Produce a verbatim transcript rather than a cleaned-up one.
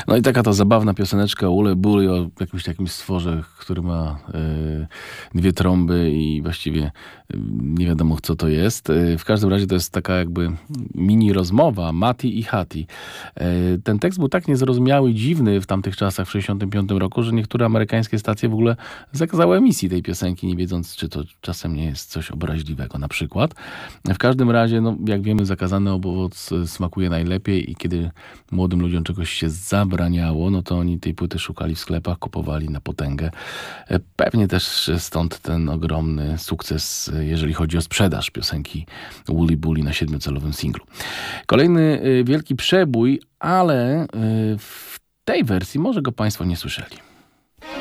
No i taka ta zabawna pioseneczka Ule Bully o jakimś takim stworze, który ma y, dwie trąby i właściwie y, nie wiadomo co to jest. Y, w każdym razie to jest taka jakby mini rozmowa Mati i Hati. Y, ten tekst był tak niezrozumiały i dziwny w tamtych czasach, w sześćdziesiątym piątym roku, że niektóre amerykańskie stacje w ogóle zakazały emisji tej piosenki, nie wiedząc, czy to czasem nie jest coś obraźliwego na przykład. W każdym razie, no, jak wiemy, zakazany owoc smakuje najlepiej i kiedy młodym ludziom czegoś się zabraniało, no to oni tej płyty szukali w sklepach, kupowali na potęgę. Pewnie też stąd ten ogromny sukces, jeżeli chodzi o sprzedaż piosenki Uli Bully na siedmiocalowym singlu. Kolejny wielki przebój, ale w tej wersji może go Państwo nie słyszeli.